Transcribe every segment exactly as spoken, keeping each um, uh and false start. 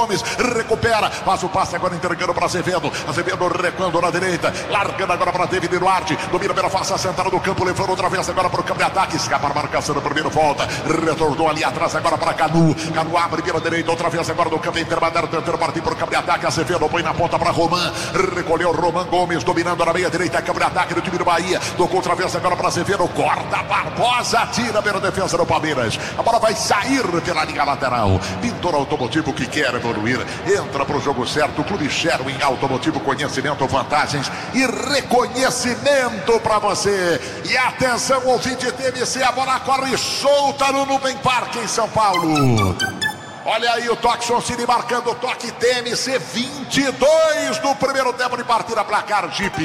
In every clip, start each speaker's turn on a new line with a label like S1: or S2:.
S1: Gomes recupera, faz o passe agora entregando para Azevedo. Azevedo recuando na direita, largando agora para David Duarte. Domina pela face central do campo, levando outra vez agora para o campo de ataque. Escapa a marcação no primeiro, volta. Retornou ali atrás agora para Canu. Canu abre pela direita, outra vez agora do campo intermediário, tentando partir para o campo de ataque. Azevedo põe na ponta para Roman. Recolheu Roman Gomes, dominando na meia direita, campo de ataque do time do Bahia. Tocou outra vez agora para Azevedo. Corta Barbosa, tira pela defesa do Palmeiras. A bola vai sair pela linha lateral. Pintor Automotivo que quer evoluir, entra para o jogo certo. O Clube Sherwin Automotivo, conhecimento, vantagens e reconhecimento para você. E atenção, ouvinte T M C, a bola corre solta no Nubem Parque em São Paulo. Olha aí o Toque Cine marcando o toque T M C, vinte e dois do primeiro tempo de partida, placar Jeep.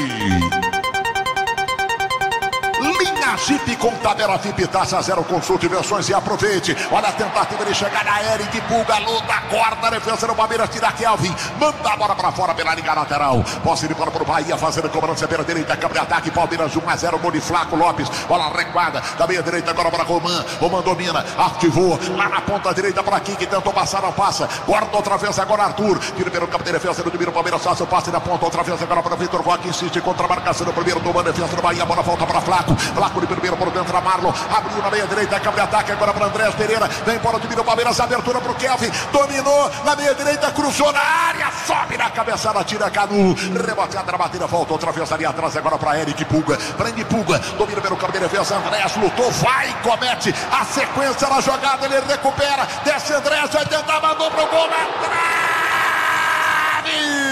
S1: Linha Jeep com tabela F I P, taxa zero, consulte versões e aproveite. Olha a tentativa de chegar na Eric Pulga, luta, corta, defesa do Palmeiras, tira Kelvin, manda a bola pra fora pela linha lateral. Posse de bola pro Bahia, fazendo cobrança pela direita, câmbio de ataque, Palmeiras um a zero, gol de Flaco Lopes, bola recuada, da meia direita agora para Roman. Roman domina, ativou, lá na ponta direita para Kiki, tentou passar, não passa, corta outra vez agora Arthur, tira pelo campo de defesa do time do Palmeiras, faz o passe na ponta, outra vez agora para Vitor Roque, insiste contra a marcação do primeiro, tomando a defesa do Bahia, a bola volta para Flaco. Flaco de primeiro por dentro, a Marlon abriu na meia direita, câmbio de ataque agora para Andrés Pereira, vem embora o time do Palmeiras, abertura para o Kelvin, dominou na meia direita, cruzou na área, sobe na cabeçada, tira Canu, reboteada na batida, volta outra vez ali atrás agora para Eric Pulga, prende Pulga, domina pelo campo de defesa, Andrés lutou, vai, comete a sequência na jogada, ele recupera, desce Andrés, vai tentar, mandou pro gol, na trave!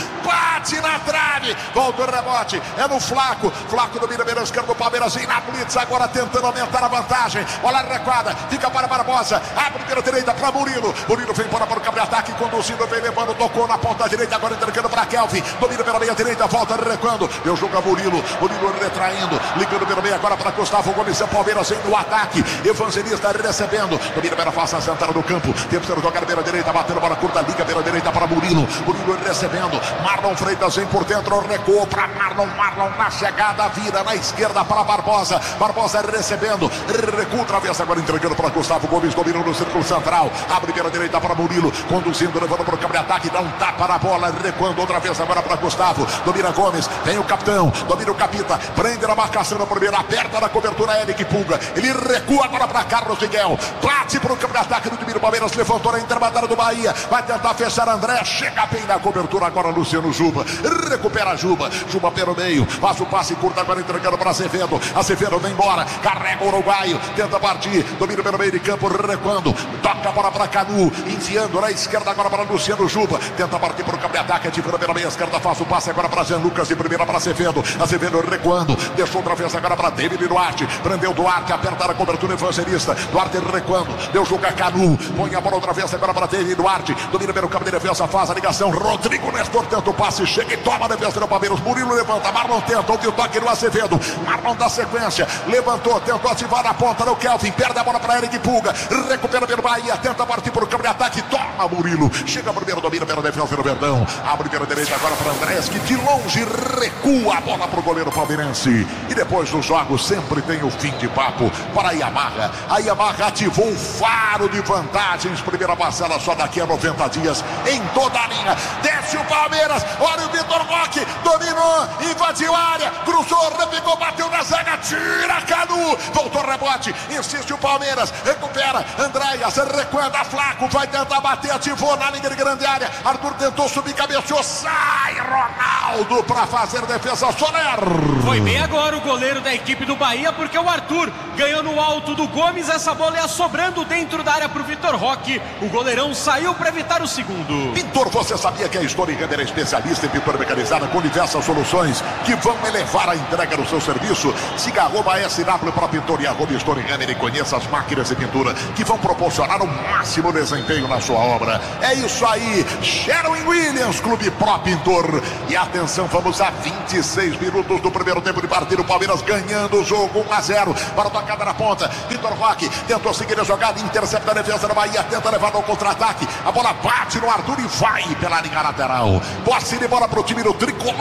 S1: Bate na trave, volta o rebote, é no Flaco, Flaco domina pela esquerda do Palmeiras, e na blitz agora tentando aumentar a vantagem, olha a recuada, fica para Barbosa, abre pela direita para Murilo, Murilo vem para o campo de ataque, conduzindo, vem levando, tocou na ponta direita, agora entregando para Kelvin, domina pela meia direita, volta recuando, deu jogo a Murilo, Murilo retraindo, ligando pelo meio agora para Gustavo Gomes, o Palmeiras vem no ataque, Evangelista recebendo, domina pela face central do campo, tentando jogar pela direita, batendo bola curta, liga pela direita para Murilo, Murilo recebendo, Marlon Freitas vem por dentro, recuou para Marlon, Marlon na chegada, vira na esquerda para Barbosa, Barbosa recebendo, recua outra vez agora entregando para Gustavo Gomes, dominou no círculo central, abre pela direita para Murilo, conduzindo, levando para o campo de ataque, dá um tapa na bola, recuando outra vez agora para Gustavo, domina Gomes, vem o capitão, domina o capita, prende na marcação no primeiro, aperta na cobertura Eric Pulga, ele recua agora para Carlos Miguel, bate para o campo de ataque do time do Palmeiras, levantou na intermediária do Bahia, vai tentar fechar André, chega bem na cobertura agora Luciano Juba, recupera Juba, Juba pelo meio, faz o passe curto agora entregando para Azevedo, Azevedo vem embora, carrega o uruguaio, tenta partir, domina pelo meio de campo, recuando, toca a bola para Canu, enfiando na esquerda agora para Luciano Juba, tenta partir para o campo de ataque, ativando pela meia esquerda, faz o passe agora para Jean Lucas, de primeira para Azevedo, Azevedo recuando, deixou outra vez agora para David Duarte, prendeu Duarte, aperta a cobertura Evangelista, Duarte recuando, deu jogo a Canu, põe a bola outra vez agora para David Duarte, domina pelo campo de defesa, faz a ligação, Rodrigo Nestor tenta o passe, chega e toma a defesa do Palmeiras, Murilo levanta, Marlon tenta, ouviu o toque no Azevedo, Marlon dá sequência, levantou, tentou ativar na ponta no Kelvin, perde a bola para Eric Pulga, recupera pelo Bahia, tenta partir para o campo de ataque, toma Murilo, chega primeiro, domina pela defesa do Verdão, abre pela direita agora para Andrés, que de longe recua a bola para o goleiro palmeirense, e depois dos jogos sempre tem o fim de papo para a Yamaha, a Yamaha ativou o faro de vantagens, primeira parcela só daqui a noventa dias, em toda a linha, desce o Palmeiras, olha o Vitor Roque, dominou, invadiu a área, cruzou, repegou, bateu na zaga, tira Canu, voltou rebote, insiste o Palmeiras, recupera, Andréas, recuando a Flaco, vai tentar bater, ativou na linha de grande área, Arthur tentou subir, cabeceou, sai Ronaldo para fazer defesa, Soler.
S2: Foi bem agora o goleiro da equipe do Bahia, porque o Arthur ganhou no alto do Gomes, essa bola ia sobrando dentro da área para o Vitor Roque, o goleirão saiu para evitar o segundo.
S1: Pintor, você sabia que a Stone Hammer é especialista em pintura mecanizada com diversas soluções que vão elevar a entrega do seu serviço? Siga arroba S W para Pintor e arroba Stone Hammer e conheça as máquinas de pintura que vão proporcionar o máximo desempenho na sua obra. É isso aí, Sherwin Williams, Clube Pro Pintor. E atenção, vamos a vinte e seis minutos do primeiro tempo de partida, o Palmeiras ganhando o jogo um a zero, para a tocada na ponta, Vitor Roque tentou seguir a jogada, intercepta a defesa da Bahia, tenta levar ao contra-ataque, a bola bate no Arthur e vai pela linha lateral, posse de bola para o time do Tricolor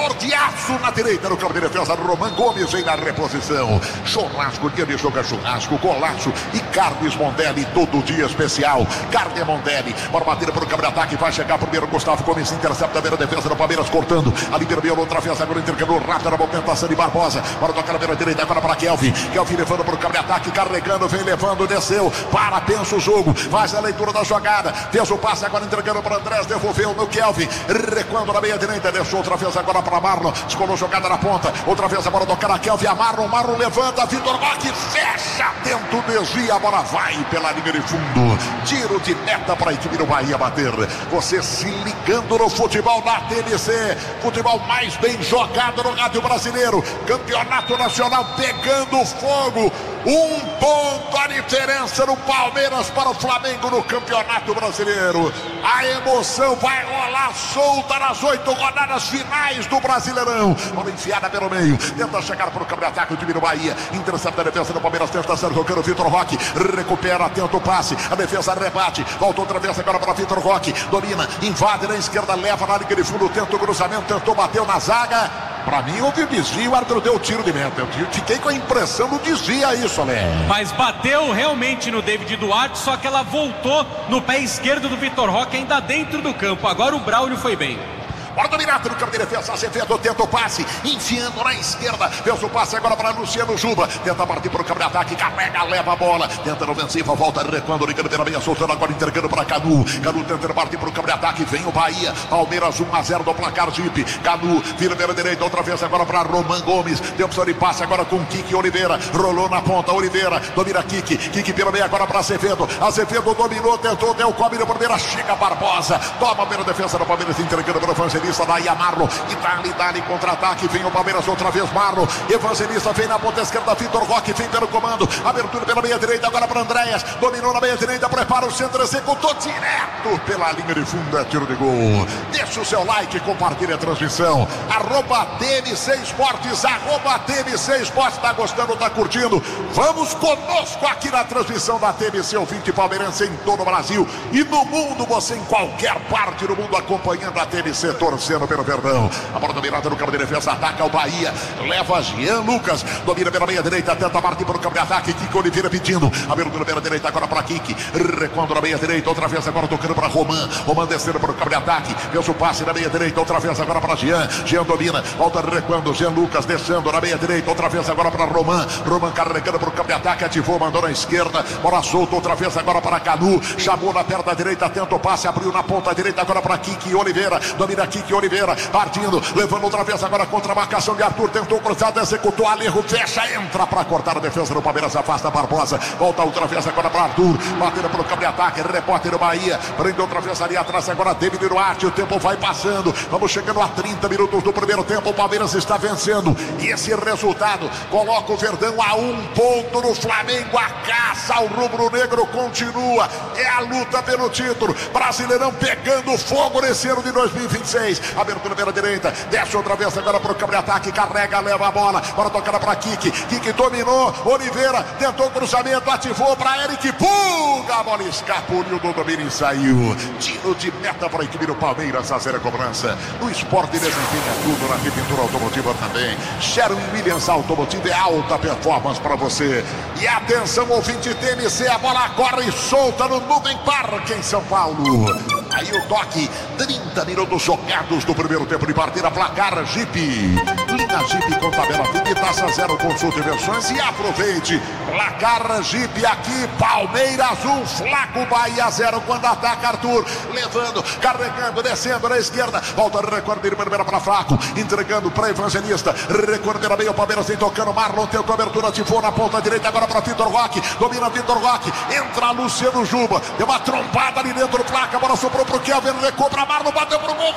S1: jogador de aço na direita no campo de defesa. Roman Gomes vem na reposição. Churrasco, dia de jogo é churrasco, golaço e carnes Mondelli, todo dia especial. Carne Mondelli, bora bater para o campo de ataque, vai chegar primeiro Gustavo Gomes, intercepta a beira defesa do Palmeiras, cortando, ali virou outra vez, agora intercambiou rápido na movimentação de Barbosa, bora tocar na beira direita, agora para Kelvin, Kelvin levando para o campo de ataque, carregando, vem levando, desceu, para, pensa o jogo, faz a leitura da jogada, fez o passe, agora entregando para Andrés, devolveu no Kelvin, recuando na meia direita, deixou outra vez agora para Marlon, escolou jogada na ponta, outra vez agora tocar a Kelvin, a Marlon, Marlon levanta, Vitor Roque fecha dentro, desvia, a bola vai pela linha de fundo, tiro de meta para a equipe do Bahia bater. Você se ligando no futebol na T N C, futebol mais bem jogado no rádio brasileiro, campeonato nacional pegando fogo, um ponto a diferença no Palmeiras para o Flamengo no campeonato brasileiro. A emoção vai rolar solta nas oito rodadas finais do Brasileirão. Bola enfiada pelo meio, tenta chegar para o campo de ataque o time do Bahia, intercepta a defesa do Palmeiras, tenta ser jogando Vitor Roque, recupera, tenta o passe, a defesa rebate, volta outra vez agora para Vitor Roque, domina, invade na esquerda, leva na linha de fundo, tenta o cruzamento, tentou, bateu na zaga. Pra mim houve desvio, o árbitro deu o tiro de meta. Eu fiquei com a impressão do desvio aí, Solé.
S2: Mas bateu realmente no David Duarte, só que ela voltou no pé esquerdo do Vitor Roque, ainda dentro do campo. Agora o Braulio foi bem.
S1: Bora dominar no campo de defesa, Azevedo tenta o passe, enfiando na esquerda, fez o passe agora para Luciano Juba, tenta partir para o campo de ataque, carrega, leva a bola, tenta no ofensiva, volta, recuando, ligando pela meia, soltando agora, entregando para Canu, Canu tenta partir para o campo de ataque, vem o Bahia, Palmeiras um a zero do placar, Jeep, Canu, vira pela direita, outra vez agora para Roman Gomes, tem opção de passe agora com Kiki Oliveira, rolou na ponta, Oliveira, domina Kiki, Kiki pela meia agora para Azevedo, Azevedo dominou, tentou, deu cobre na primeira, chega Barbosa, toma a primeira defesa do Palmeiras, entregando para o Evangelista, daí a Marlon, e dali, dali, contra-ataque, vem o Palmeiras outra vez, Marlon, Evangelista vem na ponta esquerda, Vitor Roque vem pelo comando, abertura pela meia direita, agora para Andréas, dominou na meia direita, prepara o centro, executou direto pela linha de fundo, é tiro de gol. Deixa o seu like, compartilha a transmissão, arroba T M C Esportes, arroba T M C Esportes, tá gostando, tá curtindo, vamos conosco aqui na transmissão da T M C, ouvinte palmeirense em todo o Brasil e no mundo, você em qualquer parte do mundo acompanhando a T M C, torcendo pelo Verdão. A bola dominada no campo de defesa, ataca o Bahia, leva Jean Lucas, domina pela meia direita, tenta partir para o campo de ataque, Kiki Oliveira pedindo, abertura pela direita agora para Kiki, recuando na meia direita, outra vez agora tocando para Roman, Roman descendo para o campo de ataque, fez o passe na meia direita, outra vez agora para Jean, Jean domina, volta recuando, Jean Lucas descendo na meia direita, outra vez agora para Roman, Roman carregando para o campo de ataque, ativou, mandou na esquerda, bola solta, outra vez agora para Canu, chamou na perna direita, tenta o passe, abriu na ponta direita agora para Kiki Oliveira, domina Kiki Oliveira, partindo, levando outra vez agora contra a marcação de Arthur, tentou cruzado, executou, Alejo fecha, entra para cortar a defesa do Palmeiras, afasta Barbosa, volta outra vez agora para Arthur, batendo pelo campo de ataque, repórter do Bahia, prende outra vez ali atrás agora David Duarte, o tempo vai passando, vamos chegando a trinta minutos do primeiro tempo, o Palmeiras está vencendo, e esse resultado coloca o Verdão a um ponto no Flamengo, a caça ao rubro-negro continua, é a luta pelo título, Brasileirão pegando fogo nesse ano de dois mil e vinte e seis, abertura pela direita, desce outra vez agora para o campo de ataque, carrega, leva a bola, para tocar para Kiki, Kiki dominou, Oliveira tentou o cruzamento, ativou para Eric Puga, a bola escapuliu do domínio e saiu, tiro de meta para a equipe do Palmeiras, a zero cobrança, no esporte desempenha tudo, na pintura automotiva também, Sherwin Williams Automotiva é alta performance para você, e atenção ouvinte T M C, a bola corre solta no Nuvem Parque em São Paulo, aí o toque, trinta minutos jogados do primeiro tempo de partida, placar Jeep, linha Jeep com tabela F I B, taxa zero, consulte versões e aproveite, placar Jeep aqui, Palmeiras um, Flaco Bahia zero, quando ataca Arthur, levando, carregando, descendo na esquerda, volta a recorde de primeira para Flaco, entregando para Evangelista, recorde na meia, o Palmeiras vem tocando, Marlon tentou abertura, ativou na ponta direita, agora para Vitor Roque, domina Vitor Roque, entra Luciano Juba, deu uma trompada ali dentro do placa, a bola soprou pro Kelvin, recuou para Marlon, bateu pro gol,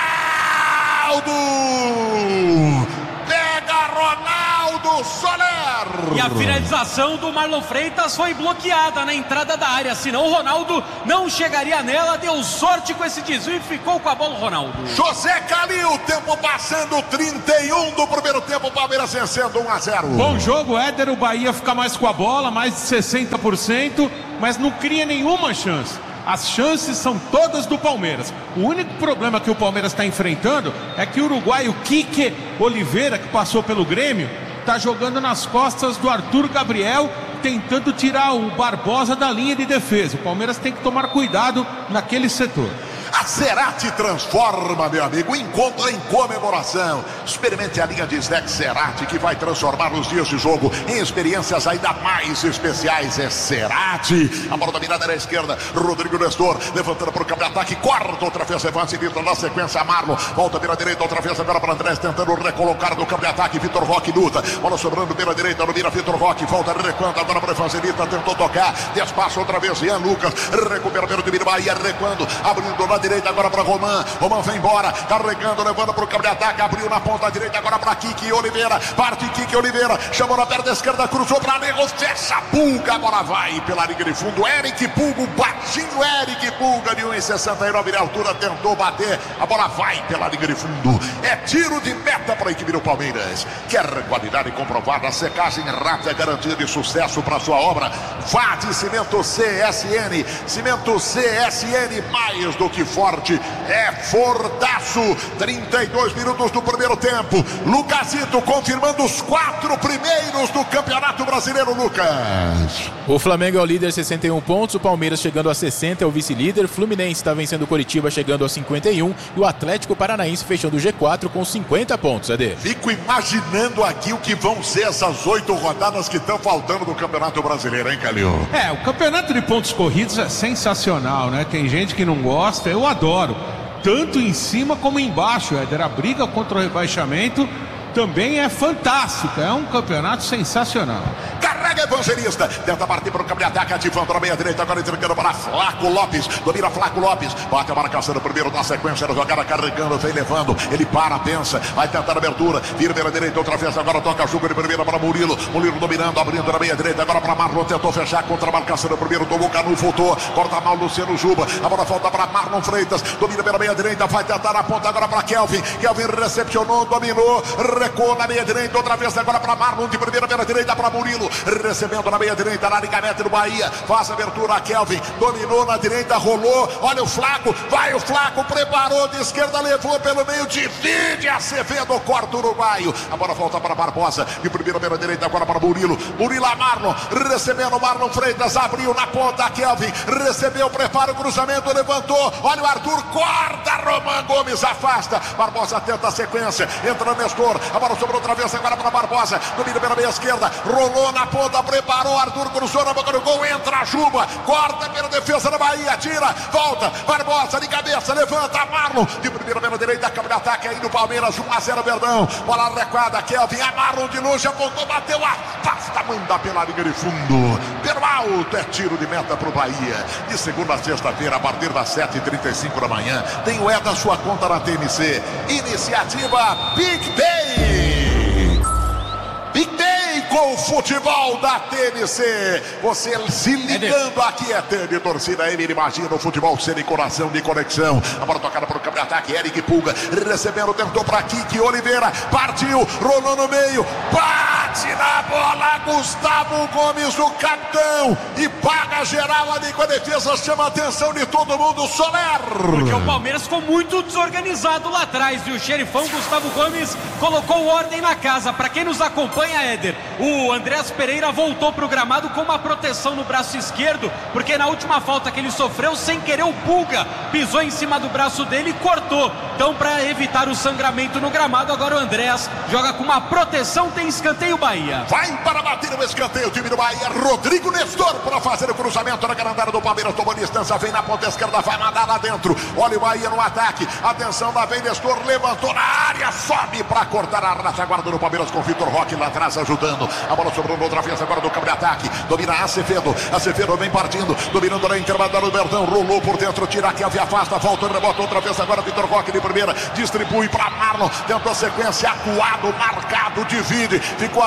S1: Ronaldo! Pega Ronaldo Soler!
S2: E a finalização do Marlon Freitas foi bloqueada na entrada da área, senão o Ronaldo não chegaria nela, deu sorte com esse desvio e ficou com a bola o Ronaldo.
S1: José Calil, tempo passando, trinta e um do primeiro tempo, Palmeiras vencendo um a zero.
S3: Bom jogo, Éder, o Bahia fica mais com a bola, mais de sessenta por cento, mas não cria nenhuma chance. As chances são todas do Palmeiras. O único problema que o Palmeiras está enfrentando é que o uruguaio Kike Oliveira, que passou pelo Grêmio, está jogando nas costas do Arthur Gabriel, tentando tirar o Barbosa da linha de defesa. O Palmeiras tem que tomar cuidado naquele setor.
S1: A Cerati transforma, meu amigo, encontro em comemoração. Experimente a linha de snacks Cerati, que vai transformar os dias de jogo em experiências ainda mais especiais. É Cerati. A bola dominada na esquerda, Rodrigo Nestor levantando para o campo de ataque, corta outra vez, Evans e Vitor na sequência, Marlon volta pela direita, outra vez agora para Andrés, tentando recolocar no campo de ataque, Vitor Roque luta, bola sobrando pela direita, no mira Vitor Roque, volta recuando agora para Evangelista, tentou tocar, despaça outra vez, Ian Lucas, recupera pelo time do Bahia, recuando, abrindo na direita agora para Roman, Roman vem embora, carregando, levando para o campo de ataque, abriu na ponta direita agora para Kiki Oliveira, parte Kiki Oliveira, chamou na perna esquerda, cruzou para Nego, fecha Pulga, a bola vai pela linha de fundo, Eric Pulga, o baixinho Eric Pulga de um metro e sessenta e nove de altura, tentou bater, a bola vai pela linha de fundo, é tiro de meta para a equipe do Palmeiras. Quer qualidade comprovada, secagem rápida, garantia de sucesso para sua obra, vá de Cimento C S N, Cimento C S N, mais do que forte, é fortaço. Trinta e dois minutos do primeiro tempo, Lucasito confirmando os quatro primeiros do Campeonato Brasileiro. Lucas,
S4: o Flamengo é o líder, sessenta e um pontos, o Palmeiras chegando a sessenta é o vice-líder, Fluminense está vencendo o Coritiba chegando a cinquenta e um e o Atlético Paranaense fechando o G quatro com cinquenta pontos. Ade,
S1: fico imaginando aqui o que vão ser essas oito rodadas que estão faltando do Campeonato Brasileiro, hein, Calil?
S3: É, o campeonato de pontos corridos é sensacional, né? Tem gente que não gosta, eu adoro, tanto em cima como embaixo, Éder. A briga contra o rebaixamento também é fantástica, é um campeonato sensacional.
S1: Carrega Evangelista, tenta partir para o campo de ataque, ativando na meia direita, agora entregando para Flaco Lopes, domina Flaco Lopes, bate a marcação no primeiro, na sequência da jogada, carregando, vem levando, ele para, pensa, vai tentar a abertura, vira pela direita, outra vez, agora toca a Juca de primeira para Murilo, Murilo dominando, abrindo na meia direita, agora para Marlon, tentou fechar contra a marcação no primeiro, tomou Canu, voltou, corta mal Luciano Juba, a bola volta para Marlon Freitas, domina pela meia direita, vai tentar a ponta agora para Kelvin, Kelvin recepcionou, dominou, recuou na meia direita, outra vez agora para Marlon, de primeira pela direita para Murilo, recebendo na meia direita, na ligamento do Bahia, faz a abertura a Kelvin, dominou na direita, rolou, olha o Flaco, vai o Flaco, preparou de esquerda, levou pelo meio, divide Acevedo, corta o uruguaio, a bola volta para Barbosa, de primeira pela direita, agora para Murilo, Murilo a Marlon, recebendo Marlon Freitas, abriu na ponta, Kelvin, recebeu, prepara o cruzamento, levantou, olha o Arthur, corta, Roman Gomes afasta, Barbosa tenta a sequência, entra no Nestor, a bola sobrou outra vez agora para Barbosa, domina pela meia esquerda, rolou na ponta, preparou, Arthur cruzou na boca do gol, entra a Juba, corta pela defesa da Bahia, tira, volta, Barbosa de cabeça, levanta, Marlon, de primeira pela direita, câmbio de ataque aí do Palmeiras, um a zero Verdão, bola recuada, Kelvin, a Marlon de longe, apontou, bateu, afasta, manda pela linha de fundo, pelo alto, é tiro de meta pro Bahia, de segunda a sexta-feira, a partir das sete e trinta e cinco da manhã, tem o E da sua conta na T N C, iniciativa PicPay. PicPay com o futebol da T N C. Você se ligando aqui é T N Torcida M. Imagina o futebol sendo coração de conexão. A bola tocada para o campo de ataque. Eric Pulga recebendo, tentou para Kiki Oliveira. Partiu, rolou no meio. Bate na bola. Gustavo Gomes, o capitão. E paga geral ali com a defesa. Chama a atenção de todo mundo. Soler.
S2: Porque o Palmeiras ficou muito desorganizado lá atrás. E o xerifão Gustavo Gomes colocou ordem na casa. Para quem nos acompanha, Éder, o Andrés Pereira voltou para o gramado com uma proteção no braço esquerdo, porque na última falta que ele sofreu, sem querer, o Pulga pisou em cima do braço dele e cortou. Então, para evitar o sangramento no gramado, agora o Andrés joga com uma proteção, tem escanteio Bahia.
S1: Vai para bater o escanteio, o time do Bahia, Rodrigo Nestor para fazer o cruzamento na grandada do Palmeiras, tomou distância, vem na ponta esquerda, vai mandar lá dentro, olha o Bahia no ataque, atenção, lá vem Nestor, levantou na área, sobe para cortar a retaguarda do Palmeiras com Vitor Roque lá atrás ajudando, a bola sobrou outra vez agora do campo de ataque, domina Acevedo, Acevedo vem partindo, dominando na intermediária do Verdão, rolou por dentro, tira aqui, afasta, volta, rebota outra vez agora Vitor Roque de primeira, distribui para Marlon, tentou a sequência, acuado, marcado, divide, ficou ali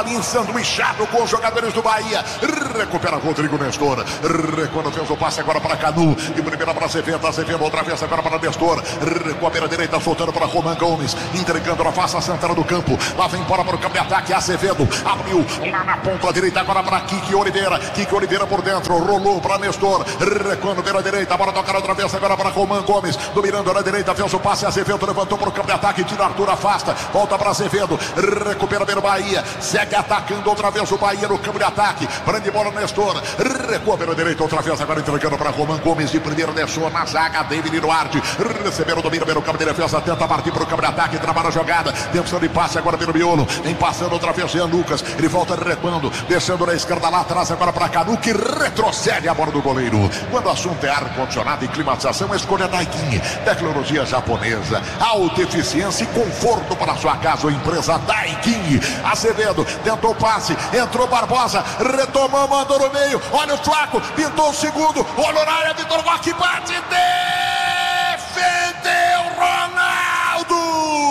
S1: ali ensanduichado com os jogadores do Bahia. Recupera Rodrigo Nestor. Quando fez o passe agora para Canu. De primeira para Azevedo. Azevedo outra vez agora para Nestor. Com a beira direita soltando para Roman Gomes. Entregando na face central do campo. Lá vem embora para o campo de ataque. Azevedo abriu lá na ponta direita agora para Kiki Oliveira. Kiki Oliveira por dentro. Rolou para Nestor. Quando beira direita. Bora tocar outra vez agora para Roman Gomes. Dominando na direita. Fez o passe. Azevedo levantou para o campo de ataque. Tira Arthur, afasta. Volta para Azevedo. Recupera bem o Bahia. Segue atacando outra vez o Bahia no campo de ataque. Prende bola Nestor. Recua pela direita outra vez. Agora entregando para Roman Gomes. De primeiro deixou na zaga. David Duarte. Receberam o domínio pelo campo de defesa. Tenta partir para o campo de ataque. Trabalha a jogada. Tentação de passe agora pelo miolo. Vem passando outra vez Jean Lucas. Ele volta recuando. Descendo na esquerda lá atrás. Agora para Canu, que retrocede a bola do goleiro. Quando o assunto é ar-condicionado e climatização, escolha Daikin. Tecnologia japonesa. Alta eficiência e conforto para sua casa ou empresa. Daikin. Azevedo tentou o passe. Entrou Barbosa. Retomou, mandou no meio. Olha o Flaco. Pintou o segundo. Olha o área. Vitor Roque bate. Defendeu Ronaldo.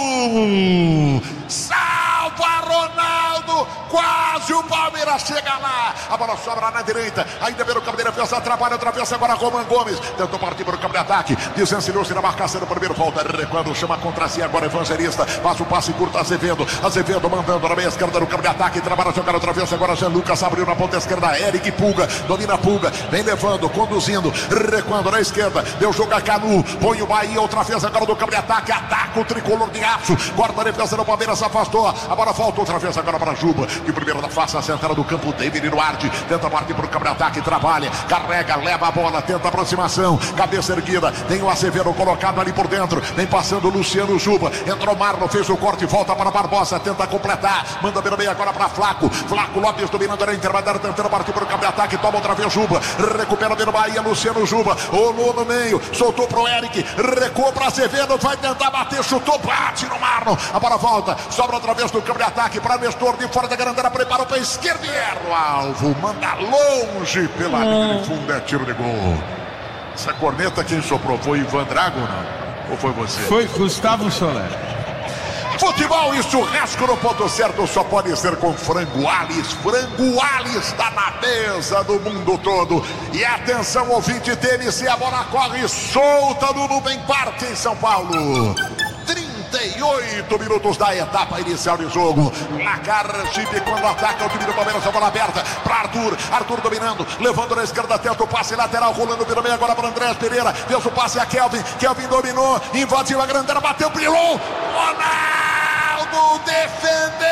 S1: Salva Ronaldo. Quase o Palmeiras chega lá. A bola sobra na direita. Ainda pelo campo de defesa. Trabalha outra vez agora Roman Gomes. Tentou partir para o campo de ataque. Desencilhou-se na marcação do primeiro. Volta recuando. Chama contra si agora Evangelista. Faz o passe curto Azevedo. Azevedo mandando na meia esquerda no campo de ataque. Trabalha a jogar outra vez agora Jean Lucas. Abriu na ponta esquerda. Eric Pulga. Domina a Pulga. Vem levando. Conduzindo. Recuando na esquerda. Deu jogo a Canu. Põe o Bahia outra vez agora no campo de ataque. Ataca o tricolor de aço. Corta a defesa do Palmeiras. Afastou. A bola volta outra vez agora para Juba. De primeira da face, a central do campo, David Duarte, tenta partir para o campo de ataque, trabalha, carrega, leva a bola, tenta aproximação, cabeça erguida, tem o Azevedo colocado ali por dentro, vem passando o Luciano Juba, entrou Marlon, fez o corte, volta para Barbosa, tenta completar, manda pelo meio agora para Flaco, Flaco Lopes dominando a intermediária, tentando partir para o campo de ataque, toma outra vez Juba, recupera pelo Bahia, Luciano Juba, olhou no meio, soltou pro Eric, recuou para Azevedo, vai tentar bater, chutou, bate no Marlon, a bola volta, sobra outra vez no campo de ataque, para Nestor, de fora da grandela, preparou para a esquerda e erra o alvo, manda longe pela linha de fundo, é tiro de gol. Essa corneta quem soprou foi Ivan Drago, não? Ou foi você?
S3: Foi Gustavo Soler.
S1: Futebol e churrasco no ponto certo só pode ser com Frango Alis. Frango Alis está na mesa do mundo todo. E atenção, ouvinte T N C, a bola corre solta no Nubem Parque em São Paulo. trinta e oito minutos da etapa inicial de jogo. Placar Chip quando ataca o time do Palmeiras, a bola aberta para Arthur. Arthur dominando, levando na esquerda, tenta o passe lateral, rolando pelo meio agora para Andrés Pereira. Fez o passe a Kelvin. Kelvin dominou, invadiu a grandela, bateu, pilou. Ronaldo defendeu.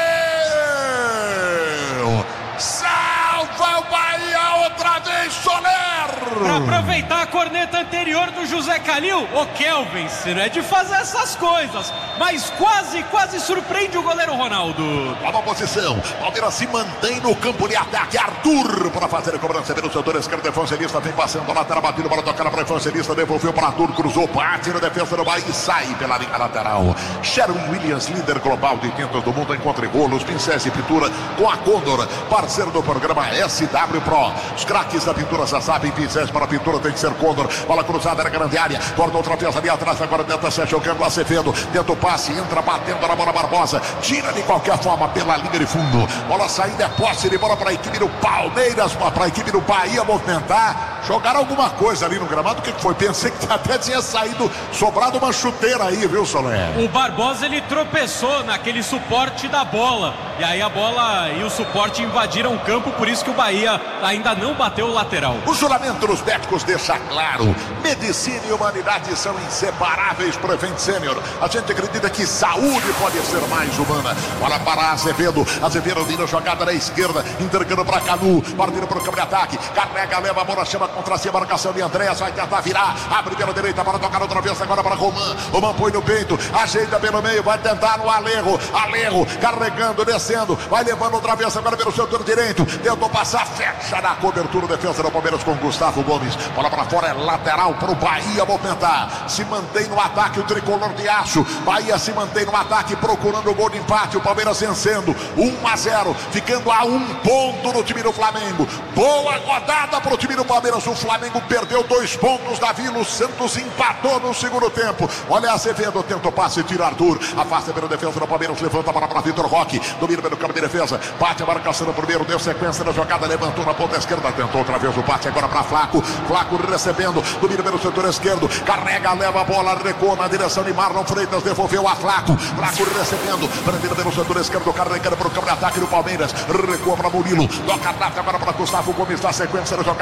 S1: Salva o Bahia outra vez, Soler.
S2: Para aproveitar a corneta anterior do José Calil, o Kelvin, se não é de fazer essas coisas, mas quase, quase surpreende o goleiro Ronaldo.
S1: Nova posição, Palmeiras se mantém no campo de ataque, Arthur para fazer a cobrança pelo setor esquerdo, Evangelista vem passando, a lateral batida para tocar para Evangelista, devolveu para Arthur, cruzou, bate na defesa do Bahia e sai pela linha lateral. Sherwin Williams, líder global de tintas do mundo, encontre rolos, pincéis e pintura com a Condor, parceiro do programa S W Pro. Os craques da pintura já sabem, pincéis para a pintura tem que ser Condor. Bola cruzada na grande área, corta outra vez ali atrás, agora tenta ser jogando Azevedo, tenta o passe, entra batendo na bola Barbosa, tira de qualquer forma pela linha de fundo. Bola saindo, é posse de bola para a equipe do Palmeiras, para a equipe do Bahia movimentar. Jogaram alguma coisa ali no gramado, o que foi? Pensei que até tinha saído, sobrado uma chuteira aí, viu, Soler?
S2: O Barbosa, ele tropeçou naquele suporte da bola, e aí a bola e o suporte invadiram o campo, por isso que o Bahia ainda não bateu o lateral.
S1: O juramento dos médicos deixa claro, medicina e humanidade são inseparáveis. Prevent Sênior, a gente acredita que saúde pode ser mais humana. Bola para Azevedo, Azevedo vira jogada na esquerda, entregando para Canu, partindo para o campo de ataque, carrega, leva a bola, chama contra si a marcação de Andréas, vai tentar virar, abre pela direita para tocar outra vez agora para Roman, Roman põe no peito, ajeita pelo meio, vai tentar no Alejo, Alejo carregando, descendo, vai levando outra vez agora pelo setor direito, tentou passar, fecha na cobertura, defesa do Palmeiras com Gustavo Gomes, bola para fora, é lateral para o Bahia movimentar, se mantém no ataque o tricolor de aço, Bahia se mantém no ataque procurando o gol de empate, o Palmeiras vencendo um a zero, ficando a um ponto no time do Flamengo. Boa rodada para o time do Palmeiras. Santos. O Flamengo perdeu dois pontos da Vila. O Santos empatou no segundo tempo. Olha Azevedo, tenta o passe, tira Arthur. Afasta pela defesa do Palmeiras. Levanta a bola para Vitor Roque. Domina pelo campo de defesa. Bate a marcação no primeiro. Deu sequência na jogada. Levantou na ponta esquerda. Tentou outra vez o bate agora para Flaco. Flaco recebendo. Domina pelo setor esquerdo. Carrega, leva a bola. Recua na direção de Marlon Freitas. Devolveu a Flaco. Flaco recebendo. Prendendo pelo setor esquerdo. Carregando para o campo de ataque do Palmeiras. Recua para Murilo. Toca a agora para Gustavo Gomes. Na sequência da jogada.